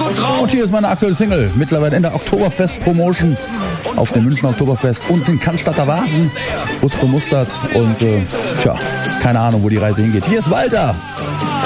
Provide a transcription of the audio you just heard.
Und hier ist meine aktuelle Single, mittlerweile in der Oktoberfest-Promotion auf dem Münchner Oktoberfest und den Cannstatter Vasen, Bus bemustert und keine Ahnung, wo die Reise hingeht. Hier ist Walter.